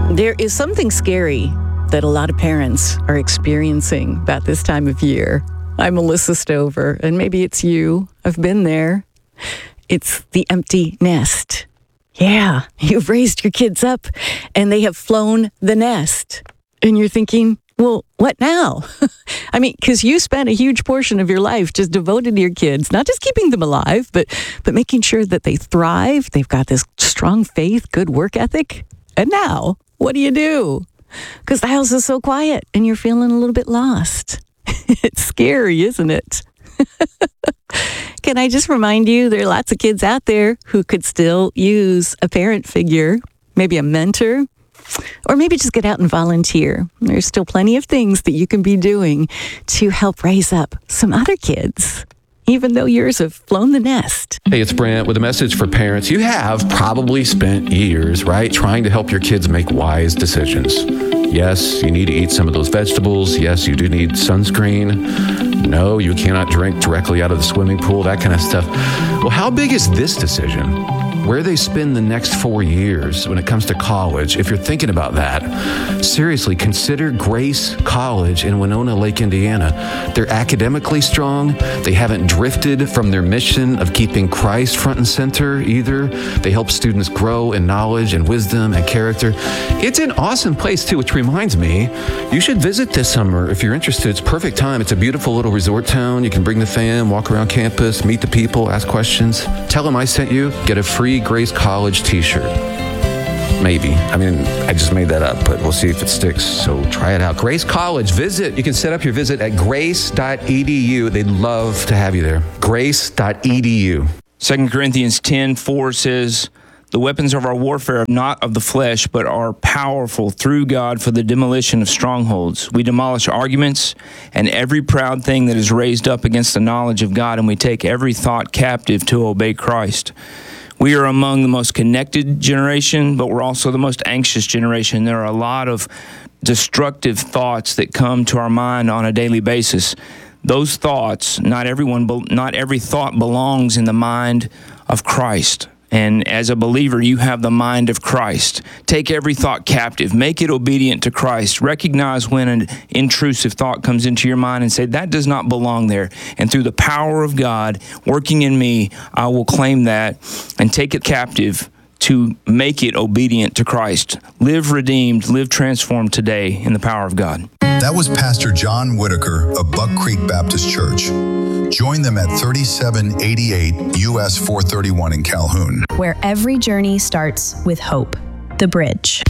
There is something scary that a lot of parents are experiencing about this time of year. I'm Melissa Stover, and maybe it's you. I've been there. It's the empty nest. Yeah, you've raised your kids up, and they have flown the nest. And you're thinking, well, what now? I mean, because you spent a huge portion of your life just devoted to your kids, not just keeping them alive, but making sure that they thrive. They've got this strong faith, good work ethic. And now, what do? Because the house is so quiet and you're feeling a little bit lost. It's scary, isn't it? Can I just remind you, there are lots of kids out there who could still use a parent figure, maybe a mentor, or maybe just get out and volunteer. There's still plenty of things that you can be doing to help raise up some other kids, even though yours have flown the nest. Hey, it's Brent with a message for parents. You have probably spent years, right, trying to help your kids make wise decisions. Yes, you need to eat some of those vegetables. Yes, you do need sunscreen. No, you cannot drink directly out of the swimming pool, that kind of stuff. Well, how big is this decision? Where they spend the next 4 years when it comes to college, if you're thinking about that, seriously, consider Grace College in Winona Lake, Indiana. They're academically strong. They haven't drifted from their mission of keeping Christ front and center either. They help students grow in knowledge and wisdom and character. It's an awesome place, too, which reminds me, you should visit this summer if you're interested. It's perfect time. It's a beautiful little resort town. You can bring the fam, walk around campus, meet the people, ask questions. Tell them I sent you. Get a free Grace College t-shirt. Maybe. I mean, I just made that up, but we'll see if it sticks. So try it out. Grace College, visit. You can set up your visit at grace.edu. They'd love to have you there. Grace.edu. 2 Corinthians 10:4 says, "The weapons of our warfare are not of the flesh, but are powerful through God for the demolition of strongholds. We demolish arguments and every proud thing that is raised up against the knowledge of God, and we take every thought captive to obey Christ." We are among the most connected generation, but we're also the most anxious generation. There are a lot of destructive thoughts that come to our mind on a daily basis. Those thoughts, not every thought belongs in the mind of Christ. And as a believer, you have the mind of Christ. Take every thought captive. Make it obedient to Christ. Recognize when an intrusive thought comes into your mind and say, that does not belong there. And through the power of God working in me, I will claim that and take it captive to make it obedient to Christ. Live redeemed, live transformed today in the power of God. That was Pastor John Whitaker of Buck Creek Baptist Church. Join them at 3788 US 431 in Calhoun, where every journey starts with hope. The Bridge.